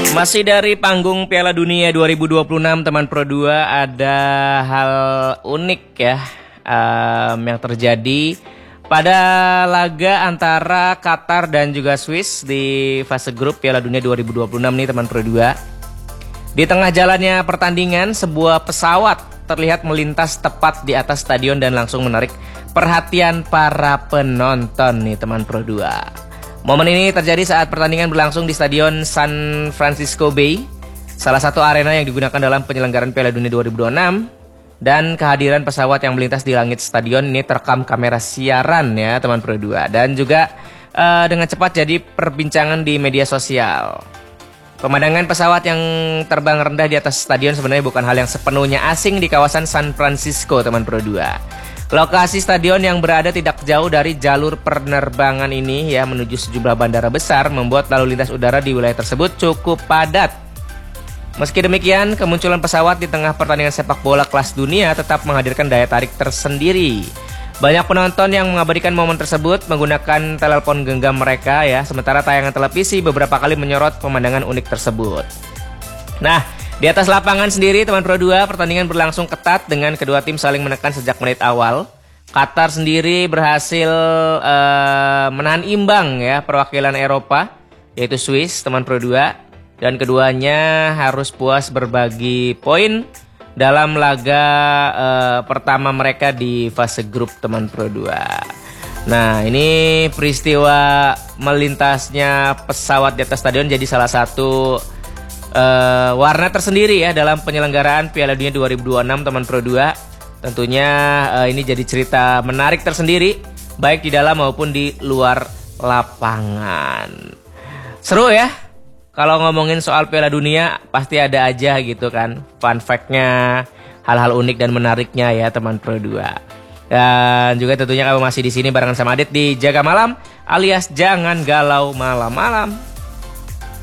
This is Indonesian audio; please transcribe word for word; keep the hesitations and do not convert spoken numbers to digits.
Masih dari panggung Piala Dunia dua ribu dua puluh enam teman Pro dua, ada hal unik ya um, yang terjadi pada laga antara Qatar dan juga Swiss di fase grup Piala Dunia dua ribu dua puluh enam nih teman Pro dua. Di tengah jalannya pertandingan, sebuah pesawat terlihat melintas tepat di atas stadion dan langsung menarik perhatian para penonton nih teman Pro dua. Momen ini terjadi saat pertandingan berlangsung di Stadion San Francisco Bay, salah satu arena yang digunakan dalam penyelenggaraan Piala Dunia dua ribu dua puluh enam. Dan kehadiran pesawat yang melintas di langit stadion ini terekam kamera siaran ya teman Pro dua. Dan juga uh, dengan cepat jadi perbincangan di media sosial. Pemandangan pesawat yang terbang rendah di atas stadion sebenarnya bukan hal yang sepenuhnya asing di kawasan San Francisco teman Pro dua. Lokasi stadion yang berada tidak jauh dari jalur penerbangan ini ya menuju sejumlah bandara besar membuat lalu lintas udara di wilayah tersebut cukup padat. Meski demikian, kemunculan pesawat di tengah pertandingan sepak bola kelas dunia tetap menghadirkan daya tarik tersendiri. Banyak penonton yang mengabadikan momen tersebut menggunakan telepon genggam mereka ya, sementara tayangan televisi beberapa kali menyorot pemandangan unik tersebut. Nah, di atas lapangan sendiri teman Pro dua, pertandingan berlangsung ketat dengan kedua tim saling menekan sejak menit awal. Qatar sendiri berhasil uh, menahan imbang ya perwakilan Eropa, yaitu Swiss teman Pro dua, dan keduanya harus puas berbagi poin dalam laga uh, pertama mereka di fase grup teman Pro dua. Nah, ini peristiwa melintasnya pesawat di atas stadion jadi salah satu Uh, warna tersendiri ya dalam penyelenggaraan Piala Dunia dua ribu dua puluh enam teman Pro dua. Tentunya uh, ini jadi cerita menarik tersendiri baik di dalam maupun di luar lapangan. Seru ya. Kalau ngomongin soal Piala Dunia pasti ada aja gitu kan fun fact-nya, hal-hal unik dan menariknya ya teman Pro dua. Dan juga tentunya kamu masih di sini barengan sama Adit di Jaga Malam alias Jangan Galau Malam-Malam.